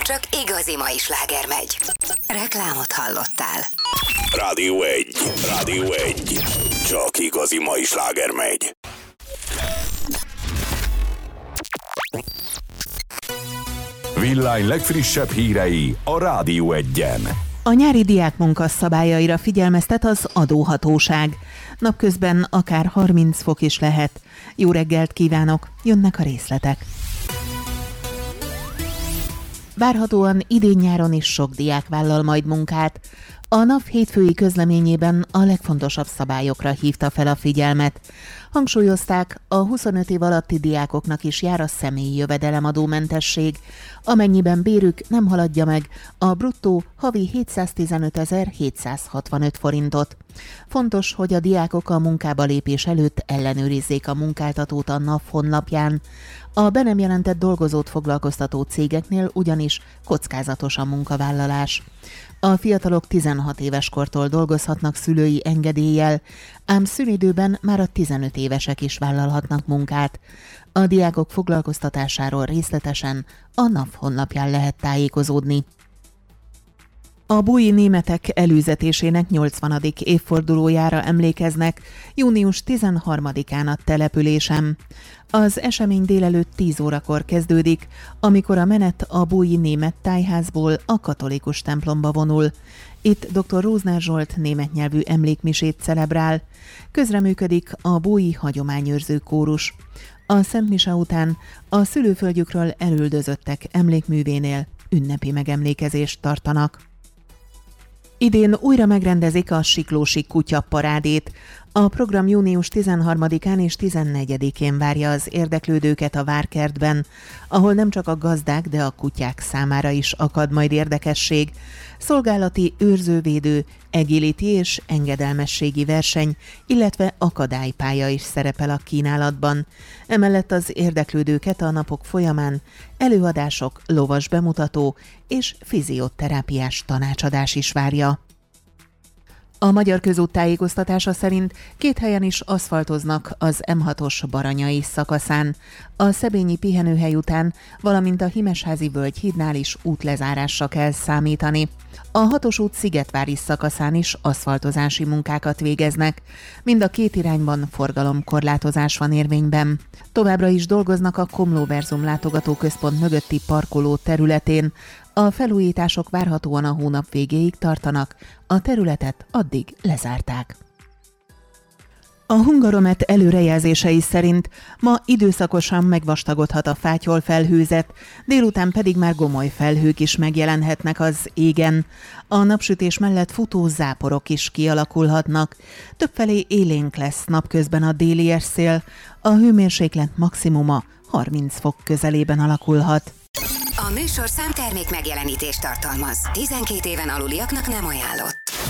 csak igazi mai sláger megy. Reklámot hallottál. Rádió 1. Csak igazi mai sláger megy. Villány legfrissebb hírei a Rádió 1-en. A nyári diákmunka szabályaira figyelmeztet az adóhatóság. Napközben akár 30 fok is lehet. Jó reggelt kívánok, jönnek a részletek. Várhatóan idén-nyáron is sok diák vállal majd munkát. A NAV hétfői közleményében a legfontosabb szabályokra hívta fel a figyelmet. Hangsúlyozták, a 25 év alatti diákoknak is jár a személyi jövedelemadómentesség, amennyiben bérük nem haladja meg a bruttó havi 715.765 forintot. Fontos, hogy a diákok a munkába lépés előtt ellenőrizzék a munkáltatót a NAV honlapján. A be nem jelentett dolgozót foglalkoztató cégeknél ugyanis kockázatos a munkavállalás. A fiatalok 16 éves kortól dolgozhatnak szülői engedéllyel, ám szünidőben már a 15 évesek is vállalhatnak munkát. A diákok foglalkoztatásáról részletesen a NAV honlapján lehet tájékozódni. A búji németek előzetésének 80. évfordulójára emlékeznek június 13-án a településen. Az esemény délelőtt 10 órakor kezdődik, amikor a menet a búji német tájházból a katolikus templomba vonul. Itt dr. Rózner Zsolt német nyelvű emlékmisét celebrál. Közreműködik a búji hagyományőrző kórus. A Szent Mise után a szülőföldjükről elüldözöttek emlékművénél ünnepi megemlékezést tartanak. Idén újra megrendezik a Siklósi kutyaparádét. A program június 13-án és 14-én várja az érdeklődőket a Várkertben, ahol nem csak a gazdák, de a kutyák számára is akad majd érdekesség. Szolgálati, őrzővédő, agility és engedelmességi verseny, illetve akadálypálya is szerepel a kínálatban. Emellett az érdeklődőket a napok folyamán előadások, lovas bemutató és fizioterápiás tanácsadás is várja. A Magyar Közút tájékoztatása szerint 2 helyen is aszfaltoznak az M6-os Baranyai szakaszán. A Szebényi pihenőhely után, valamint a Himesházi völgyhídnál is útlezárásra kell számítani. A 6-os út Szigetvári szakaszán is aszfaltozási munkákat végeznek. Mind a 2 irányban forgalomkorlátozás van érvényben. Továbbra is dolgoznak a Komlóverzum látogatóközpont mögötti parkoló területén. A felújítások várhatóan a hónap végéig tartanak, a területet addig lezárták. A Hungaromet előrejelzései szerint ma időszakosan megvastagodhat a fátyolfelhőzet, délután pedig már gomoly felhők is megjelenhetnek az égen. A napsütés mellett futó záporok is kialakulhatnak. Többfelé élénk lesz napközben a déli esszél, a hőmérséklet maximuma 30 fok közelében alakulhat. A műsor számtermék megjelenítést tartalmaz. 12 éven aluliaknak nem ajánlott.